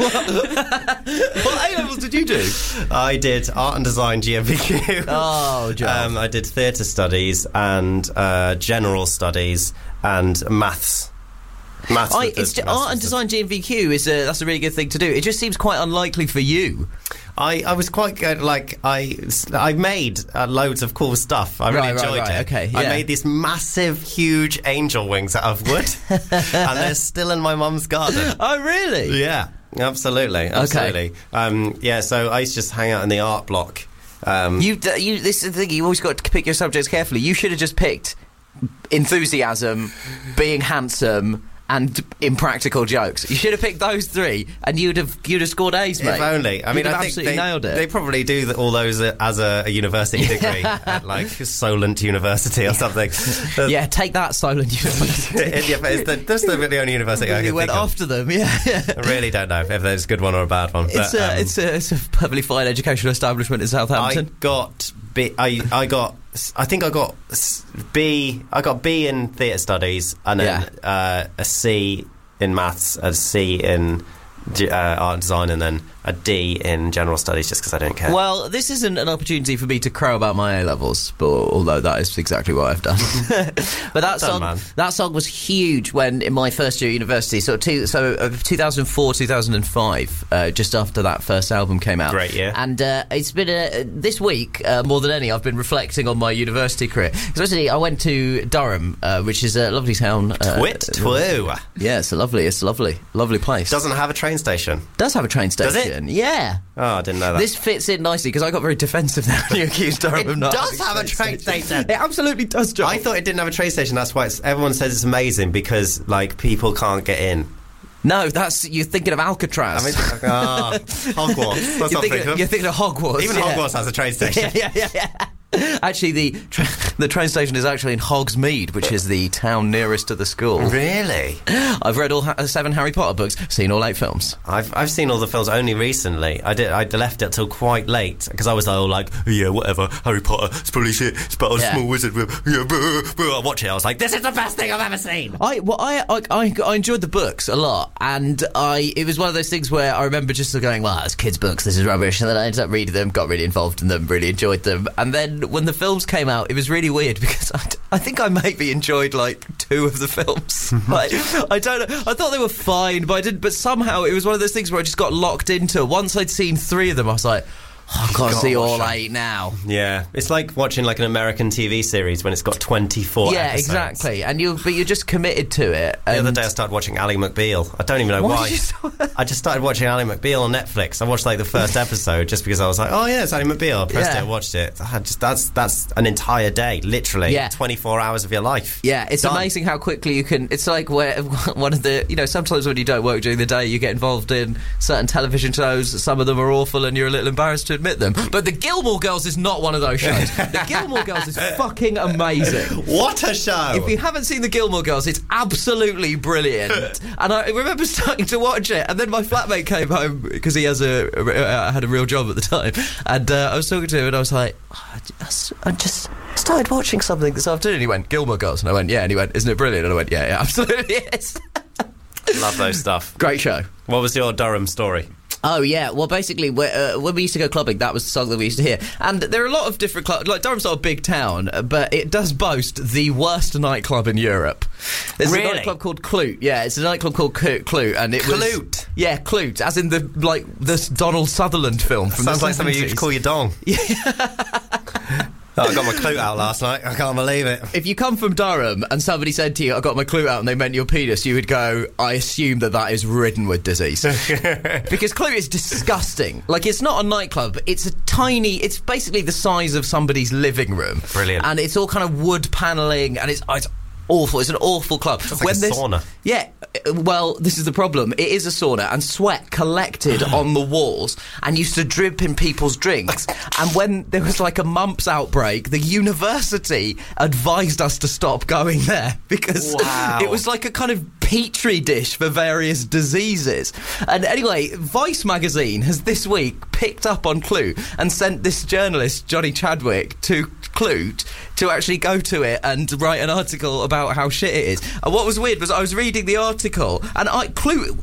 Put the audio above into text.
What A-levels did you do? I did art and design GMVQ. Oh, Joe. I did theatre studies and general studies and maths. Art and design GMVQ that's a really good thing to do. It just seems quite unlikely for you. I was quite good. Like I made loads of cool stuff. I really enjoyed it. Okay, yeah. I made these massive, huge angel wings out of wood, and they're still in my mum's garden. Oh, really? Yeah, absolutely. Okay. So I used to just hang out in the art block. This is the thing. You always got to pick your subjects carefully. You should have just picked enthusiasm, being handsome, and impractical jokes. You should have picked those three, and you'd have scored A's, mate. If only. I mean, I think absolutely nailed it. They probably do all those as a university degree at like Solent University or something. Yeah, take that, Solent University. That's the only university I can went think of. after them. Yeah. I really don't know if there's a good one or a bad one. It's a perfectly fine educational establishment in Southampton. I got B in theatre studies, and then a C in maths, a C in art and design, and then a D in general studies, just because I don't care. Well, this isn't an opportunity for me to crow about my A-levels, although that is exactly what I've done. But that song was huge when in my first year at university, 2004, 2005, just after that first album came out. Great year. And it's been this week, more than any, I've been reflecting on my university career. Especially, I went to Durham, which is a lovely town. Twit-twoo. Yeah, it's lovely place. Doesn't have a train station. Does have a train station. Does it? Yeah. Oh, I didn't know that. This fits in nicely because I got very defensive there when you accused Durham of not. It does have a train station. It absolutely does, John. I thought it didn't have a train station. That's why everyone says it's amazing, because like people can't get in. No, you're thinking of Alcatraz. Hogwarts. That's you're thinking of Hogwarts. Even Hogwarts has a train station. Yeah. Actually, the train station is actually in Hogsmeade, which is the town nearest to the school. Really? I've read all 7 Harry Potter books, seen all 8 films. I've seen all the films only recently. I left it till quite late because I was whatever, Harry Potter, it's probably shit. It's about a small wizard. I watch it. I was like, this is the best thing I've ever seen. I enjoyed the books a lot, and it was one of those things where I remember just going, well, it's kids' books, this is rubbish, and then I ended up reading them, got really involved in them, really enjoyed them, and then when the films came out, it was really weird because I think I maybe enjoyed like 2 of the films. Like, I don't know. I thought they were fine, but I didn't. But somehow it was one of those things where I just got locked into. Once I'd seen 3 of them, I was like, I've got to see all 8 now. Yeah, it's like watching like an American TV series when it's got 24 Yeah, episodes. Exactly. And you're just committed to it. The other day I started watching Ally McBeal. I don't even know why. I just started watching Ally McBeal on Netflix. I watched like the first episode just because I was like, oh yeah, it's Ally McBeal. I pressed it, watched it. That's an entire day, literally. Yeah. 24 hours of your life. Yeah, it's amazing how quickly you can. It's like where one of the, sometimes when you don't work during the day, you get involved in certain television shows. Some of them are awful and you're a little embarrassed to admit them. But the Gilmore Girls is not one of those shows. The Gilmore Girls is fucking amazing. What a show! If you haven't seen the Gilmore Girls, it's absolutely brilliant. And I remember starting to watch it, and then my flatmate came home because he had a real job at the time, and I was talking to him, and I was like, I just started watching something this afternoon. And he went, Gilmore Girls, and I went, yeah. And he went, isn't it brilliant? And I went, yeah, absolutely is. Love those stuff. Great show. What was your Durham story? Oh, yeah. Well, basically, when we used to go clubbing, that was the song that we used to hear. And there are a lot of different clubs. Like, Durham's not a big town, but it does boast the worst nightclub in Europe. There's a nightclub called Clute. Yeah, it's a nightclub called Clute. And it was... Clute? Yeah, Clute, as in the Donald Sutherland film from Sounds the like 70s. something you'd call your dong. Yeah. I got my clue out last night. I can't believe it. If you come from Durham and somebody said to you, I got my clue out, and they meant your penis, you would go, I assume that is ridden with disease. Because Clue is disgusting. Like, it's not a nightclub. It's it's basically the size of somebody's living room. Brilliant. And it's all kind of wood panelling, and it's awful. It's an awful club. It's like a sauna. Yeah. Well, this is the problem. It is a sauna, and sweat collected on the walls and used to drip in people's drinks. And when there was like a mumps outbreak, the university advised us to stop going there because it was like a kind of petri dish for various diseases. And anyway, Vice magazine has this week picked up on Clue and sent this journalist, Johnny Chadwick, to Clute to actually go to it and write an article about how shit it is. And what was weird was I was reading the article, and Clute